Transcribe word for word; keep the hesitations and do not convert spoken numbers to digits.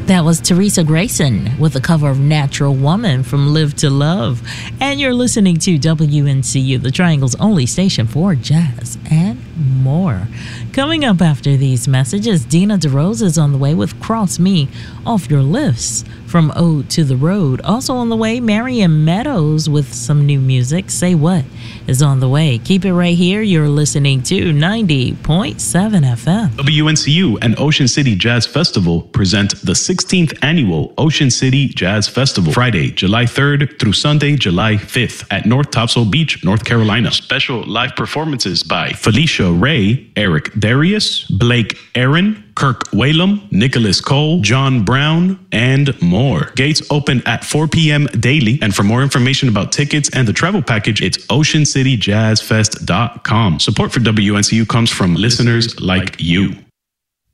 That was Teresa Grayson with a cover of Natural Woman from Live to Love. And you're listening to W N C U, the Triangle's only station for jazz and more. Coming up after these messages, Dina DeRose is on the way with Cross Me Off Your List from Ode to the Road. Also on the way, Marion Meadows with some new music. Say What is on the way. Keep it right here. You're listening to ninety point seven F M. W N C U and Ocean City Jazz Festival present the sixteenth Annual Ocean City Jazz Festival, Friday, July third through Sunday, July fifth at North Topsail Beach, North Carolina. Special live performances by Felicia Ray, Eric Darius, Blake Aaron, Kirk Whalum, Nicholas Cole, John Brown, and more. Gates open at four p.m. daily. And for more information about tickets and the travel package, it's ocean city jazz fest dot com. Support for W N C U comes from listeners like you.